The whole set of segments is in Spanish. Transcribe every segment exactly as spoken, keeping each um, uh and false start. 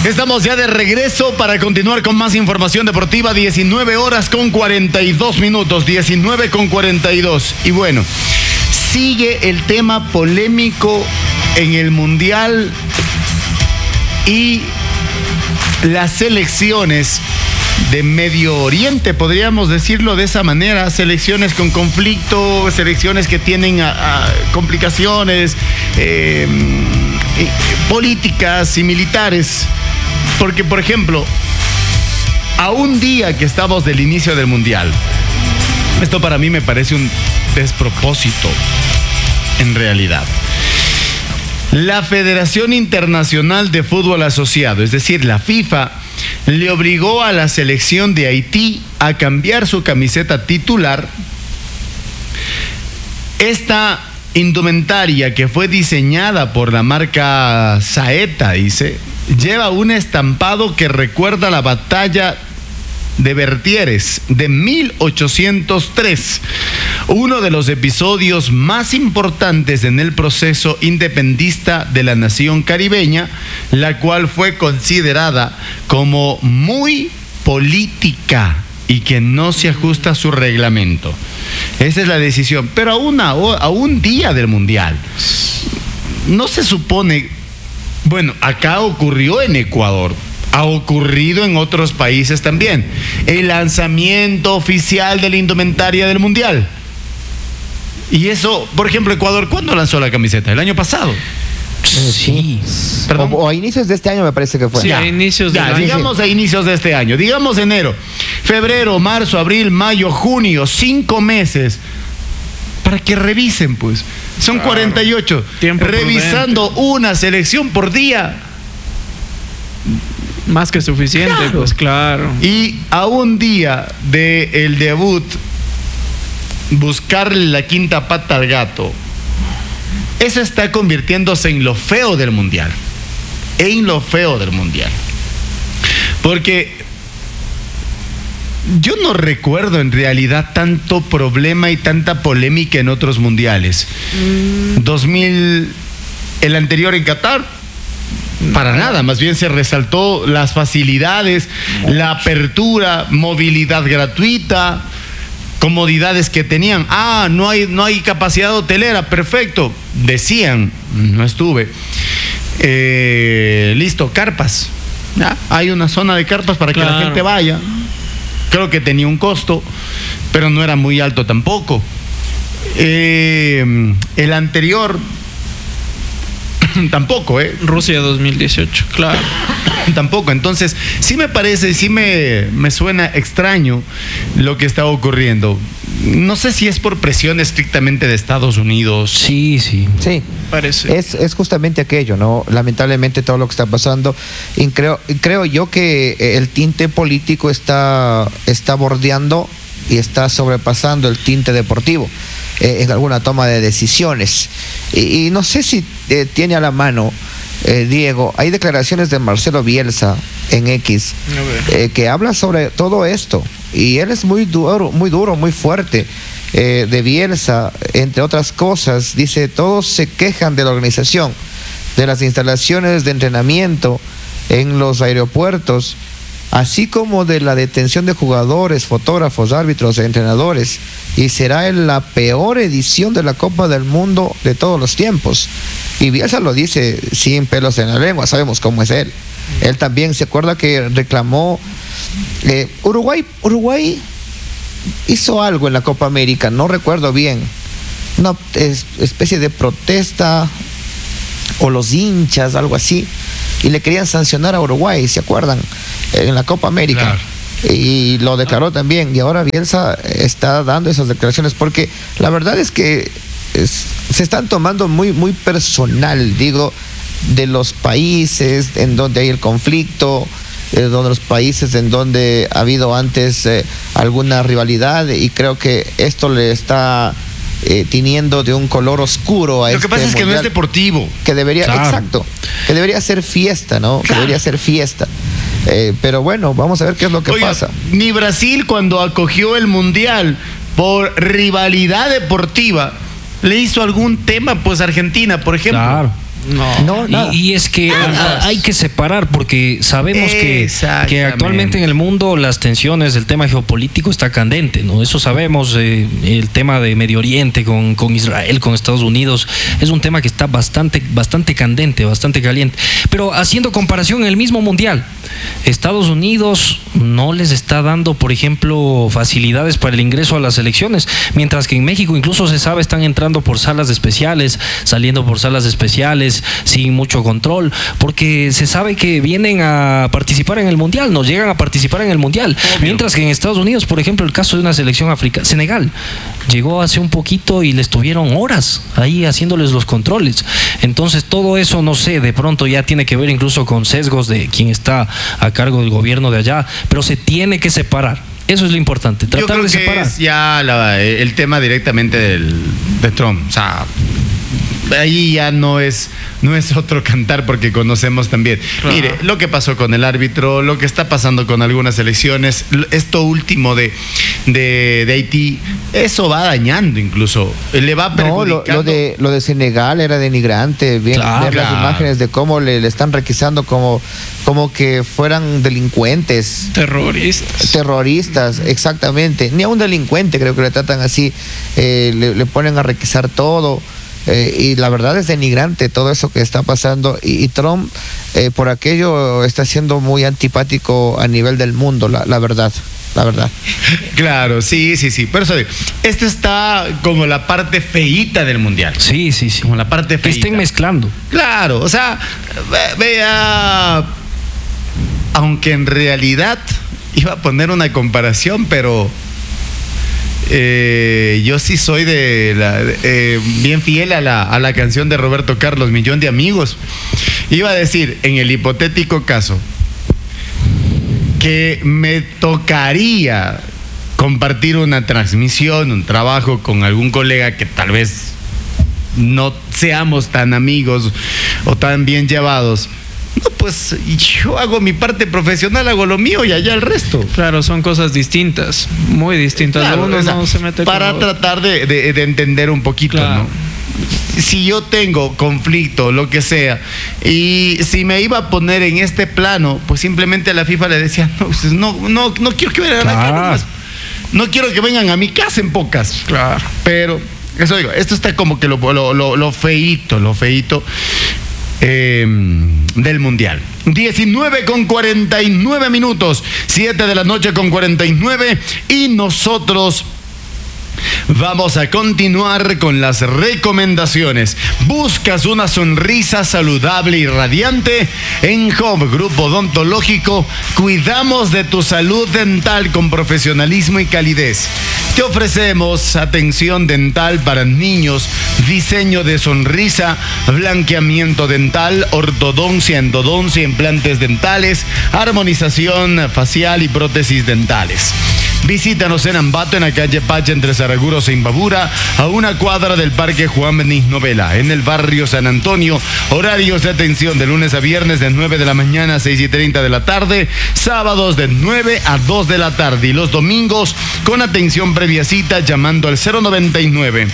Estamos ya de regreso para continuar con más información deportiva. diecinueve horas con cuarenta y dos minutos. diecinueve con cuarenta y dos. Y bueno, sigue el tema polémico en el Mundial y las selecciones de Medio Oriente, podríamos decirlo de esa manera, selecciones con conflicto, selecciones que tienen a, a complicaciones eh, eh, políticas y militares, porque por ejemplo, a un día que estamos del inicio del Mundial, esto para mí me parece un despropósito en realidad. La Federación Internacional de Fútbol Asociado, es decir, la FIFA, le obligó a la selección de Haití a cambiar su camiseta titular. Esta indumentaria, que fue diseñada por la marca Saeta, dice, lleva un estampado que recuerda la batalla de Vertières de mil ochocientos tres, uno de los episodios más importantes en el proceso independentista de la nación caribeña, la cual fue considerada como muy política y que no se ajusta a su reglamento. Esa es la decisión, pero a, una, a un día del Mundial, no se supone, bueno, acá ocurrió en Ecuador, ha ocurrido en otros países también, el lanzamiento oficial de la indumentaria del Mundial. Y eso, por ejemplo, Ecuador, ¿cuándo lanzó la camiseta? ¿El año pasado? Sí. ¿Perdón? O, o a inicios de este año me parece que fue. Sí, Ya, a inicios de ya, año. digamos a inicios de este año, digamos enero, febrero, marzo, abril, mayo, junio, cinco meses, para que revisen, pues. Son Claro. cuarenta y ocho. Tiempo Revisando prudente. una selección por día. Más que suficiente, Claro. pues claro. Y a un día del debut, buscarle la quinta pata al gato. Eso está convirtiéndose en lo feo del Mundial. En lo feo del Mundial. Porque yo no recuerdo en realidad tanto problema y tanta polémica en otros mundiales. Mm. dos mil, el anterior en Qatar. Para nada, más bien se resaltó las facilidades, la apertura, movilidad gratuita, comodidades que tenían. Ah, no hay, no hay capacidad hotelera, perfecto. Decían, no estuve. Eh, listo, carpas. ¿Ya? Hay una zona de carpas para Claro. que la gente vaya. Creo que tenía un costo, pero no era muy alto tampoco. Eh, el anterior... Tampoco, ¿eh? Rusia dos mil dieciocho, claro. Tampoco. Entonces, sí me parece, sí me, me suena extraño lo que está ocurriendo. No sé si es por presión estrictamente de Estados Unidos. Sí, sí. Sí. Parece. Es, es justamente aquello, ¿no? Lamentablemente todo lo que está pasando. Y creo, creo yo que el tinte político está, está bordeando y está sobrepasando el tinte deportivo eh, en alguna toma de decisiones. Y, y no sé si eh, tiene a la mano, eh, Diego, hay declaraciones de Marcelo Bielsa en X eh, que habla sobre todo esto. Y él es muy duro, muy duro, muy fuerte. Eh, de Bielsa, entre otras cosas, dice: todos se quejan de la organización, de las instalaciones de entrenamiento en los aeropuertos, así como de la detención de jugadores, fotógrafos, árbitros, entrenadores, y será en la peor edición de la Copa del Mundo de todos los tiempos. Y Bielsa lo dice sin pelos en la lengua, sabemos cómo es él. Él también se acuerda que reclamó eh, Uruguay, Uruguay hizo algo en la Copa América, no recuerdo bien, una es, especie de protesta, o los hinchas, algo así, y le querían sancionar a Uruguay, ¿se acuerdan? En la Copa América. Claro. Y lo declaró también, y ahora Bielsa está dando esas declaraciones, porque la verdad es que es, se están tomando muy, muy personal, digo, de los países en donde hay el conflicto, eh, donde los países en donde ha habido antes eh, alguna rivalidad, y creo que esto le está eh, tiñendo de un color oscuro a Lo este que pasa es que no es mundial, deportivo. que debería, Claro. exacto, que debería ser fiesta, ¿no? Claro. Que debería ser fiesta. Eh, pero bueno, vamos a ver qué es lo que Oiga, pasa. ni Brasil, cuando acogió el Mundial por rivalidad deportiva, le hizo algún tema, pues Argentina, por ejemplo. Claro. No. No, nada. Y, y es que Nada. hay que separar porque sabemos que, Exactamente. que actualmente en el mundo las tensiones, el tema geopolítico está candente, ¿no? Eso sabemos, eh, el tema de Medio Oriente con, con Israel, con Estados Unidos, es un tema que está bastante, bastante candente, bastante caliente. Pero haciendo comparación en el mismo mundial, Estados Unidos no les está dando, por ejemplo, facilidades para el ingreso a las elecciones, mientras que en México incluso se sabe están entrando por salas especiales, saliendo por salas especiales, sin mucho control, porque se sabe que vienen a participar en el mundial, nos llegan a participar en el mundial. Obvio. Mientras que en Estados Unidos, por ejemplo, el caso de una selección africana, Senegal, llegó hace un poquito y les tuvieron horas ahí haciéndoles los controles. Entonces todo eso, no sé, de pronto ya tiene que ver incluso con sesgos de quien está a cargo del gobierno de allá, pero se tiene que separar. Eso es lo importante, tratar Yo creo de que separar. es ya la- el tema directamente del, de Trump. O sea, ahí ya no es, no es otro cantar porque conocemos también. Claro. Mire, lo que pasó con el árbitro, lo que está pasando con algunas elecciones, esto último de, de, de Haití, eso va dañando incluso, le va No, perjudicando. lo, lo de lo de Senegal era denigrante, bien, Claro, ver las claro. imágenes de cómo le, le están requisando como, como que fueran delincuentes, Terroristas. terroristas, exactamente. Ni a un delincuente creo que le tratan así, eh, le, le ponen a requisar todo. Eh, y la verdad es denigrante todo eso que está pasando y, y Trump eh, por aquello está siendo muy antipático a nivel del mundo, la, la verdad, la verdad. Claro, sí, sí, sí. Pero eso digo, esta está como la parte feíta del mundial. Sí, sí, sí. Como la parte Que feíta. estén mezclando. Claro, o sea, ve- vea, aunque en realidad iba a poner una comparación, pero eh, yo sí soy de la, eh, bien fiel a la, a la canción de Roberto Carlos, Millón de Amigos. Iba a decir, en el hipotético caso, que me tocaría compartir una transmisión, un trabajo con algún colega que tal vez no seamos tan amigos o tan bien llevados. No, pues yo hago mi parte profesional, hago lo mío y allá el resto. Claro, son cosas distintas, muy distintas. Claro, Uno o sea, no se mete para con lo otro. tratar de, de- de entender un poquito, Claro. ¿no? Si yo tengo conflicto, lo que sea, y si me iba a poner en este plano, pues simplemente a la FIFA le decía, no, pues no, no, no quiero que vengan acá Claro. nomás. No quiero que vengan a mi casa en pocas. Claro. Pero, eso digo, esto está como que lo, lo, lo, lo feíto, lo feíto eh, del mundial. diecinueve con cuarenta y nueve minutos, siete de la noche con cuarenta y nueve, y nosotros vamos a continuar con las recomendaciones. ¿Buscas una sonrisa saludable y radiante? En Home Grupo Odontológico cuidamos de tu salud dental con profesionalismo y calidez. Te ofrecemos atención dental para niños, diseño de sonrisa, blanqueamiento dental, ortodoncia, endodoncia, implantes dentales, armonización facial y prótesis dentales. Visítanos en Ambato, en la calle Pacha, entre Zaraguros e Imbabura, a una cuadra del Parque Juan Benítez Novela, en el barrio San Antonio. Horarios de atención de lunes a viernes de nueve de la mañana a seis y treinta de la tarde, sábados de nueve a dos de la tarde y los domingos con atención previa cita llamando al cero noventa y nueve,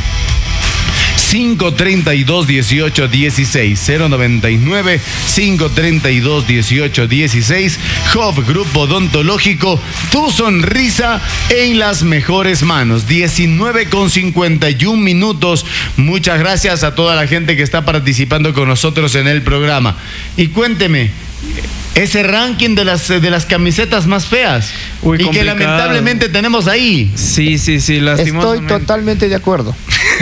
cinco treinta y dos, dieciocho dieciséis, cero noventa y nueve, cinco treinta y dos, dieciocho dieciséis. Hub Grupo Odontológico, tu sonrisa en las mejores manos. diecinueve con cincuenta y un minutos. Muchas gracias a toda la gente que está participando con nosotros en el programa. Y cuénteme, ese ranking de las, de las camisetas más feas Uy, y que complicado. lamentablemente tenemos ahí. Sí, sí, sí, Estoy lastimosamente. totalmente de acuerdo.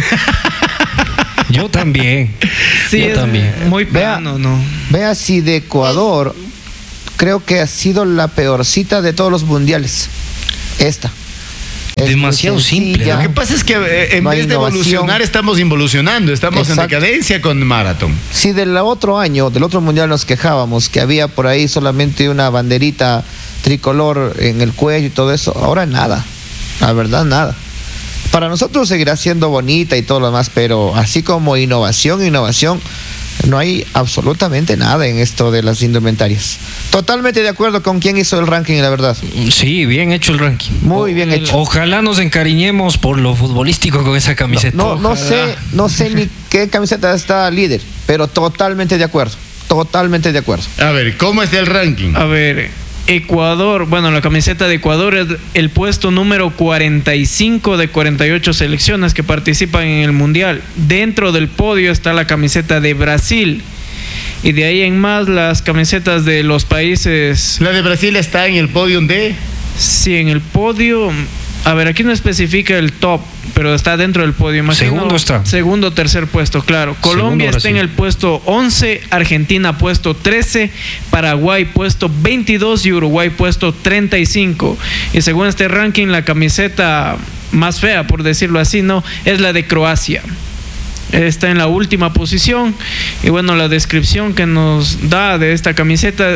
Yo también. Sí, Yo es también. muy Vea. plano, ¿no? Vea si de Ecuador creo que ha sido la peorcita de todos los mundiales. Esta. Es Demasiado muy simple, sencilla. Lo que pasa es que eh, en No hay vez de innovación. evolucionar, estamos involucionando, estamos Exacto. en decadencia con Marathon. Si del otro año, del otro mundial nos quejábamos que había por ahí solamente una banderita tricolor en el cuello y todo eso, ahora nada, la verdad nada. Para nosotros seguirá siendo bonita y todo lo demás, pero así como innovación, innovación, no hay absolutamente nada en esto de las indumentarias. Totalmente de acuerdo con quien hizo el ranking, la verdad. Sí, bien hecho el ranking. Muy bien hecho. Ojalá nos encariñemos por lo futbolístico con esa camiseta. No, no Ojalá. sé, no sé ni qué camiseta está líder, pero totalmente de acuerdo, totalmente de acuerdo. A ver, ¿cómo está el ranking? A ver, Ecuador, bueno, la camiseta de Ecuador es el puesto número cuarenta y cinco de cuarenta y ocho selecciones que participan en el Mundial. Dentro del podio está la camiseta de Brasil. Y de ahí en más las camisetas de los países. La de Brasil está en el podium de... Sí, en el podio. A ver, aquí no especifica el top, pero está dentro del podio. Imagino, Segundo está. Segundo, tercer puesto, claro. Colombia Segundo, está en el puesto once, Argentina puesto trece, Paraguay puesto veintidós y Uruguay puesto treinta y cinco. Y según este ranking, la camiseta más fea, por decirlo así, ¿no? Es la de Croacia. Está en la última posición. Y bueno, la descripción que nos da de esta camiseta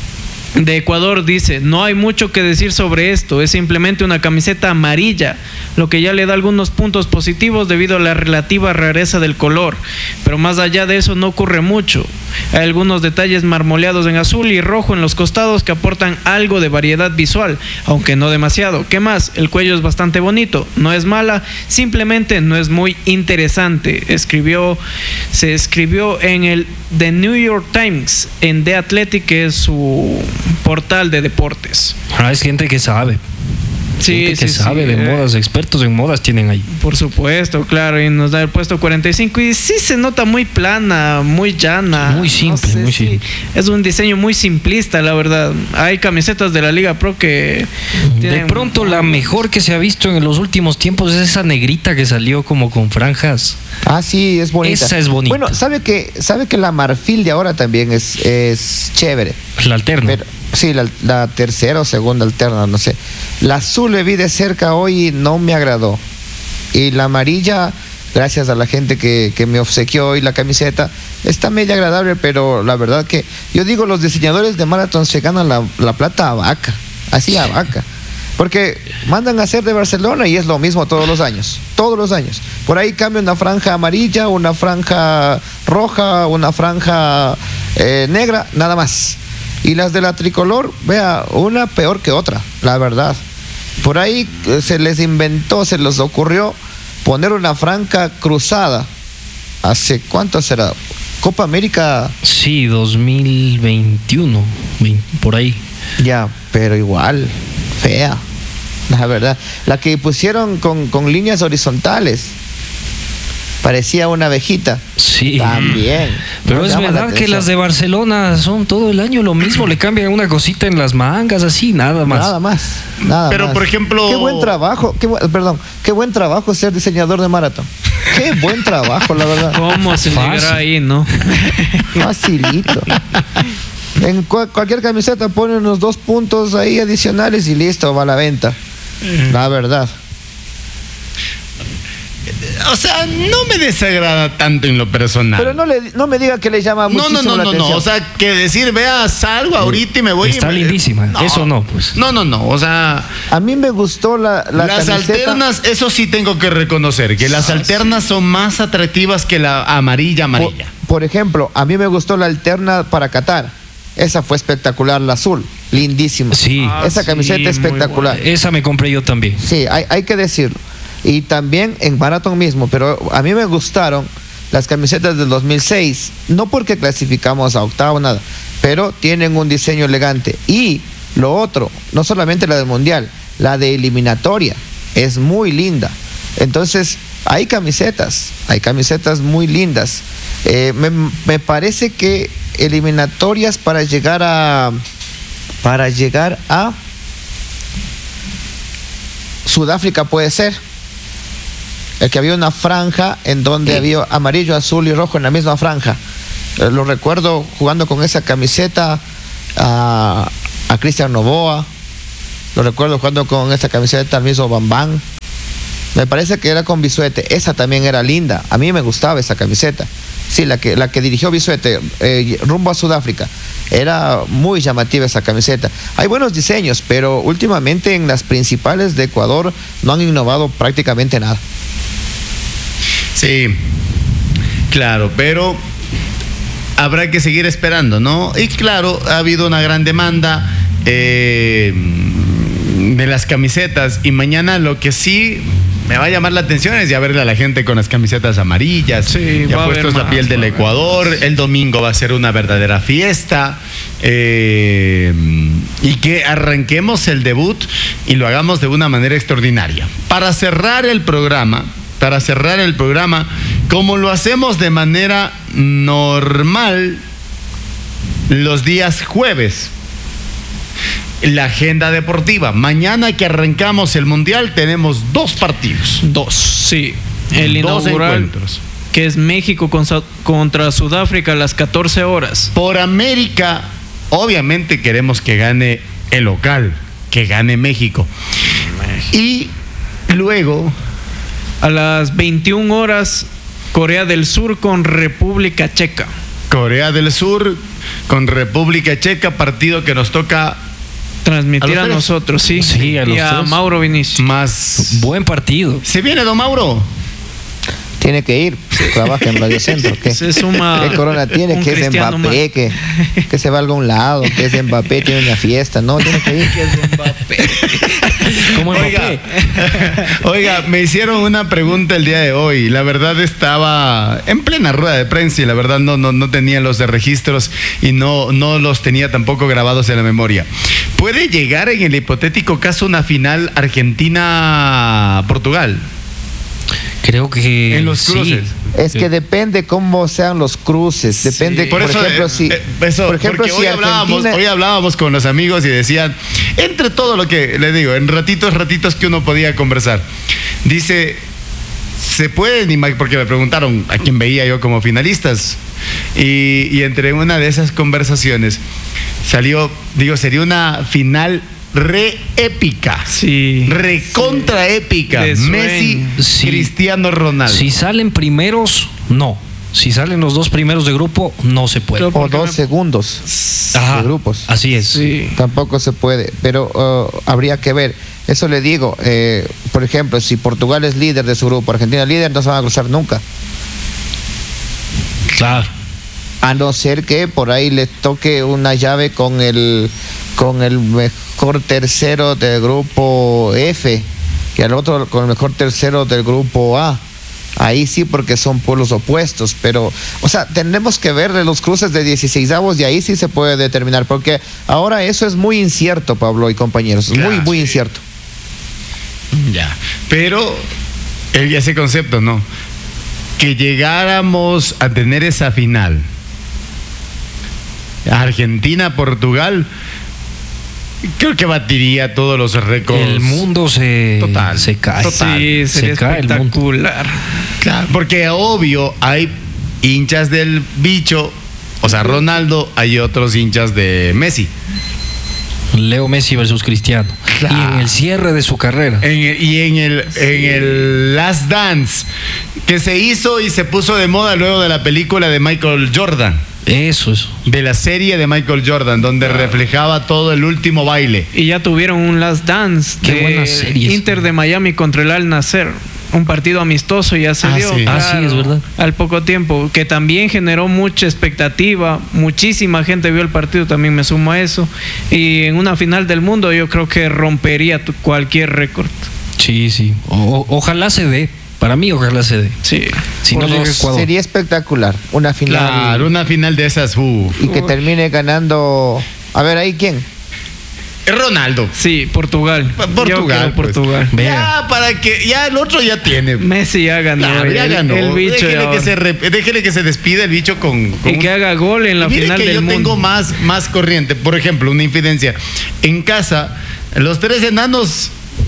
de Ecuador dice: no hay mucho que decir sobre esto, es simplemente una camiseta amarilla, lo que ya le da algunos puntos positivos debido a la relativa rareza del color, pero más allá de eso no ocurre mucho. Hay algunos detalles marmoleados en azul y rojo en los costados que aportan algo de variedad visual, aunque no demasiado. ¿Qué más? El cuello es bastante bonito, no es mala, simplemente no es muy interesante. Escribió, se escribió en el The New York Times, en The Athletic, que es su portal de deportes. Ah, es gente que sabe. Sí, gente que sí, sabe sí, de eh. modas, expertos en modas tienen ahí. Por supuesto, claro, y nos da el puesto cuarenta y cinco y sí se nota muy plana, muy llana. Muy simple, no sé, muy sí. simple. Es un diseño muy simplista, la verdad. Hay camisetas de la Liga Pro que De tienen- pronto la mejor que se ha visto en los últimos tiempos es esa negrita que salió como con franjas. Ah, sí, es bonita. Esa es bonita. Bueno, sabe que, sabe que la marfil de ahora también es, es chévere. La alterna. Pero, sí, la, la tercera o segunda alterna, no sé. La azul le vi de cerca hoy y no me agradó. Y la amarilla, gracias a la gente que, que me obsequió hoy la camiseta, está media agradable, pero la verdad que yo digo, los diseñadores de Marathon se ganan la, la plata a vaca, así a vaca. Porque mandan a hacer de Barcelona y es lo mismo todos los años, todos los años. Por ahí cambia una franja amarilla, una franja roja, una franja eh, negra, nada más. Y las de la tricolor, vea, una peor que otra, la verdad. Por ahí eh, se les inventó, se les ocurrió poner una franja cruzada. ¿Hace cuánto será? Copa América. Sí, dos mil veintiuno, veinte, por ahí. Ya, pero igual, fea, la verdad. La que pusieron con, con líneas horizontales, parecía una abejita. Sí. También. Pero No es llama la verdad que atención. las de Barcelona son todo el año lo mismo, le cambian una cosita en las mangas, así, nada más. Nada más, nada Pero, más. por ejemplo- Qué buen trabajo, qué bu- perdón, qué buen trabajo ser diseñador de maratón. Qué buen trabajo, la verdad. ¿Cómo se Fácil. llegará ahí, no? Facilito. En cua- cualquier camiseta pone unos dos puntos ahí adicionales y listo, va a la venta. La verdad. O sea, no me desagrada tanto en lo personal. Pero no, le, no me diga que le llama No, muchísimo no, no, la no, no, atención. o sea, que decir, vea, salgo ahorita y me voy. y Está me- lindísima, eso no, pues. No, no, no, o sea, A mí me gustó la, la las camiseta. alternas, eso sí tengo que reconocer, que las alternas son más atractivas que la amarilla, Por, amarilla. por ejemplo, a mí me gustó la alterna para Qatar. Esa fue espectacular, la azul. Lindísima. Sí. Ah, Esa sí, camiseta muy espectacular. Esa me compré yo también. Sí, hay, hay que decirlo. Y también en Marathon mismo, pero a mí me gustaron las camisetas del dos mil seis, no porque clasificamos a octavo, nada, pero tienen un diseño elegante. Y lo otro, no solamente la del Mundial, la de eliminatoria, es muy linda. Entonces, hay camisetas, hay camisetas muy lindas. Eh, me, me parece que eliminatorias para llegar a... Para llegar a... Sudáfrica puede ser. El que había una franja en donde había amarillo, azul y rojo en la misma franja. Eh, lo recuerdo jugando con esa camiseta a, a Cristian Novoa. Lo recuerdo jugando con esa camiseta al mismo Bambán. Me parece que era con Bisuete. Esa también era linda. A mí me gustaba esa camiseta. Sí, la que, la que dirigió Bisuete eh, rumbo a Sudáfrica. Era muy llamativa esa camiseta. Hay buenos diseños, pero últimamente en las principales de Ecuador no han innovado prácticamente nada. Sí, claro, pero habrá que seguir esperando, ¿no? Y claro, ha habido una gran demanda eh, de las camisetas y mañana lo que sí me va a llamar la atención es ya verle a la gente con las camisetas amarillas, Sí, ya va a haber puestos la más, piel del va a haber Ecuador. El domingo va a ser una verdadera fiesta. Eh, y que arranquemos el debut y lo hagamos de una manera extraordinaria. Para cerrar el programa, para cerrar el programa, como lo hacemos de manera normal los días jueves, la agenda deportiva. Mañana que arrancamos el Mundial tenemos dos partidos. Dos, sí. El Dos inaugural, encuentros. que es México con Sa- contra Sudáfrica a las catorce horas. Por América, obviamente queremos que gane el local, que gane México. Y luego, A las veintiuna horas, Corea del Sur con República Checa. Corea del Sur con República Checa, partido que nos toca Transmitir ¿A a, los tres? nosotros, sí. Sí, a los y a tres. Mauro Vinicius. más. Buen partido. ¿Se viene, don Mauro? Tiene que ir, trabaja en Radio Centro. ¿Qué, Se suma ¿Qué corona tiene? un Que es cristiano Mbappé, que, que se va a algún lado, que es Mbappé, tiene una fiesta. No, tiene que ir. Que es Mbappé. Como Oiga, Mbappé. oiga, me hicieron una pregunta el día de hoy. La verdad estaba en plena rueda de prensa y la verdad no, no, no tenía los de registros y no, no los tenía tampoco grabados en la memoria. ¿Puede llegar en el hipotético caso una final Argentina-Portugal? Creo que En los sí. cruces. Es que depende cómo sean los cruces. Depende, Sí. por, ejemplo, eh, si, eh, eso, por ejemplo, porque si hoy hablábamos, Argentina- hoy hablábamos con los amigos y decían, entre todo lo que le digo, en ratitos, ratitos que uno podía conversar, dice, se pueden imaginar, porque me preguntaron a quién veía yo como finalistas, y, y entre una de esas conversaciones salió, digo, sería una final re épica, Sí. recontra épica, De sueño. Messi, Sí. Cristiano Ronaldo. Si salen primeros, no. Si salen los dos primeros de grupo, no se puede. Pero- o porque dos me- segundos Ajá, de grupos. así es. Sí. Tampoco se puede, pero uh, habría que ver. Eso le digo, eh, por ejemplo, si Portugal es líder de su grupo, Argentina es líder, no se van a cruzar nunca. Claro. A no ser que por ahí le toque una llave con el con el mejor tercero del grupo F y al otro con el mejor tercero del grupo A. Ahí sí, porque son pueblos opuestos, pero, o sea, tenemos que ver de los cruces de dieciseisavos y ahí sí se puede determinar, porque ahora eso es muy incierto, Pablo y compañeros, es muy, Ya, muy sí. incierto. Ya, pero el- ese concepto, ¿no? Que llegáramos a tener esa final, Argentina-Portugal, creo que batiría todos los récords. El mundo se, Total, se cae. total. Sí, sería se cae el mundo. espectacular. Claro, porque obvio hay hinchas del bicho, o sea, Ronaldo, hay otros hinchas de Messi. Leo Messi versus Cristiano. Claro. Y en el cierre de su carrera. En el- y en el, en el Last Dance, que se hizo y se puso de moda luego de la película de Michael Jordan. Eso es. De la serie de Michael Jordan, donde reflejaba todo el último baile. Y ya tuvieron un Last Dance Qué de buena serie es. Inter de Miami contra el Al Nasser. Un partido amistoso ya se Ah, dio. sí. Ah, sí, es verdad. Al poco tiempo, que también generó mucha expectativa. Muchísima gente vio el partido, también me sumo a eso. Y en una final del mundo yo creo que rompería tu- cualquier récord. Sí, sí. O- o- ojalá se dé. Para mí, ojalá se dé. Sí. Si no Por llega los- Ecuador. Sería espectacular, una final Claro, una final de esas. uf. y que termine ganando. A ver, ahí quién. Ronaldo. Sí, Portugal. Pa- Yo Portugal, quiero pues. Portugal. Vea. Ya, para que. Ya el otro ya tiene. Messi ya ganó. Claro, ya el, ganó. el bicho déjele, ya- que se re- déjele que se despida el bicho con. con y un- que haga gol en la Y mire final que del yo mundo. tengo más, más corriente. Por ejemplo, una infidencia. En casa, los tres enanos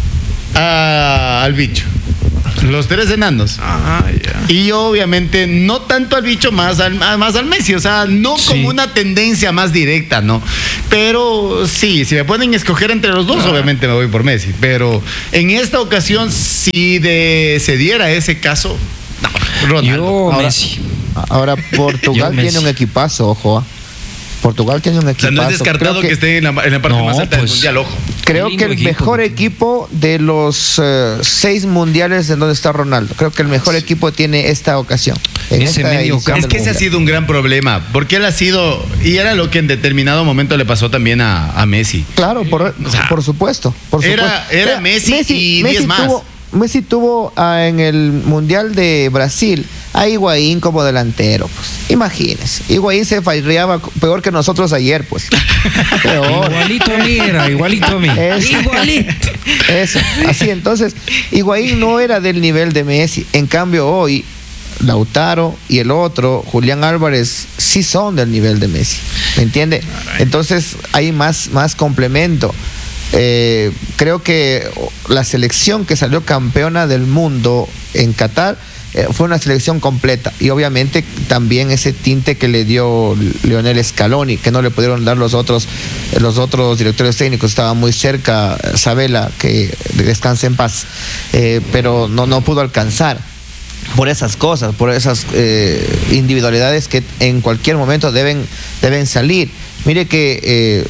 ah, al bicho. Los tres enanos. Ah, ya. Y obviamente no tanto al bicho, más al, más al Messi. O sea, no Sí. como una tendencia más directa, ¿no? Pero sí, si me pueden escoger entre los dos, obviamente me voy por Messi. Pero en esta ocasión, si de, se diera ese caso, no, Ronaldo. Yo, Ahora- Messi. Ahora Portugal Yo, Messi. tiene un equipazo, ojo. ¿ah? Portugal tiene un O equipazo. sea, no es descartado Creo que, que, esté en la, en la parte No, más alta pues, del mundial, ojo. creo lindo que el equipo. mejor equipo de los eh, seis mundiales en donde está Ronaldo. Creo que el mejor equipo tiene esta ocasión. En Ese esta medio edición campo. Es del que ese ha Mundial. sido un gran problema, porque él ha sido, y era lo que en determinado momento le pasó también a, a Messi. Claro, por, O sea, por supuesto. Por era- supuesto. era Messi y diez más. Tuvo, Messi tuvo ah, en el Mundial de Brasil a Higuaín como delantero, pues. Imagínense, Higuaín se falleaba peor que nosotros ayer, pues. Peor. Igualito a mí era, igualito a mí. Eso. Igualito. Eso, así entonces, Higuaín no era del nivel de Messi. En cambio hoy, Lautaro y el otro, Julián Álvarez, sí son del nivel de Messi. ¿Me entiende? Entonces hay más, más complemento. Eh, creo que la selección que salió campeona del mundo en Qatar eh, fue una selección completa, y obviamente también ese tinte que le dio Lionel Scaloni, que no le pudieron dar los otros los otros directores técnicos. Estaba muy cerca Sabella, que descanse en paz, eh, pero no, no pudo alcanzar por esas cosas, por esas eh, individualidades que en cualquier momento deben, deben salir. Mire que eh,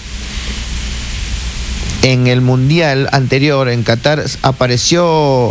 en el mundial anterior en Qatar apareció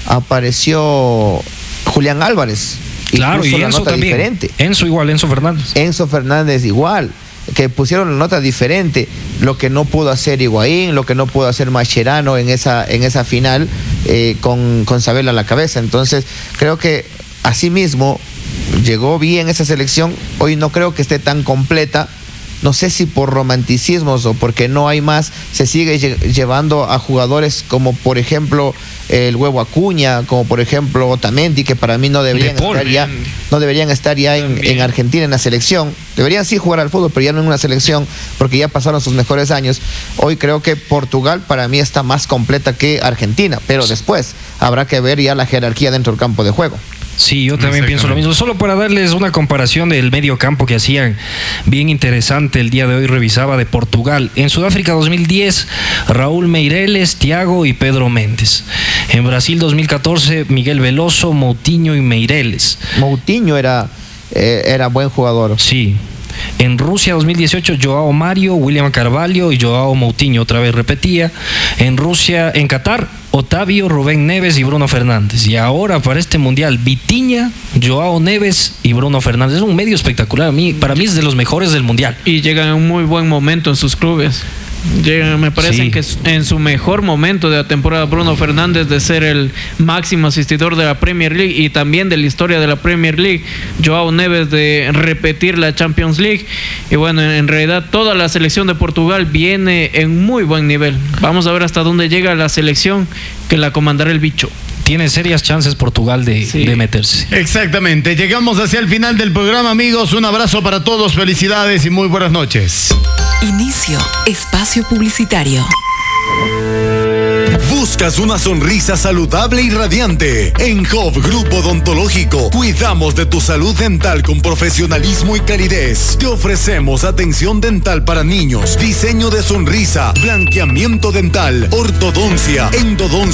apareció Julián Álvarez. Claro, y la Enzo nota también. Diferente. Enzo igual, Enzo Fernández. Enzo Fernández igual, que pusieron la nota diferente, lo que no pudo hacer Higuaín, lo que no pudo hacer Mascherano en esa, en esa final eh, con, con Sabella a la cabeza. Entonces creo que asimismo llegó bien esa selección. Hoy no creo que esté tan completa. No sé si por romanticismos o porque no hay más, se sigue lle- llevando a jugadores como por ejemplo el Huevo Acuña, como por ejemplo Otamendi, que para mí no deberían De Paul. estar ya, no deberían estar ya en, en Argentina en la selección. Deberían sí jugar al fútbol, pero ya no en una selección, porque ya pasaron sus mejores años. Hoy creo que Portugal para mí está más completa que Argentina, pero después habrá que ver ya la jerarquía dentro del campo de juego. Sí, yo también pienso lo mismo. Solo para darles una comparación del medio campo que hacían bien interesante el día de hoy, revisaba de Portugal. En Sudáfrica dos mil diez, Raúl Meireles, Thiago y Pedro Méndez. En Brasil dos mil catorce, Miguel Veloso, Moutinho y Meireles. Moutinho era, eh, era buen jugador. Sí. En Rusia dos mil dieciocho, Joao Mario, William Carvalho y Joao Moutinho, otra vez repetía. En Rusia, en Qatar, Otavio, Rubén Neves y Bruno Fernández. Y ahora para este mundial, Vitinha, Joao Neves y Bruno Fernández. Es un medio espectacular. A mí, para mí es de los mejores del mundial. Y llegan en un muy buen momento en sus clubes. Llegan, me parece Sí. que en su mejor momento de la temporada, Bruno Fernández de ser el máximo asistidor de la Premier League y también de la historia de la Premier League, Joao Neves de repetir la Champions League, y bueno, en realidad toda la selección de Portugal viene en muy buen nivel. Vamos a ver hasta dónde llega la selección que la comandará el bicho. Tiene serias chances Portugal de, Sí. de meterse. Exactamente, llegamos hacia el final del programa, amigos. Un abrazo para todos, felicidades y muy buenas noches. Inicio espacio publicitario. Buscas una sonrisa saludable y radiante. En Job Grupo Odontológico cuidamos de tu salud dental con profesionalismo y calidez. Te ofrecemos atención dental para niños, diseño de sonrisa, blanqueamiento dental, ortodoncia, endodoncia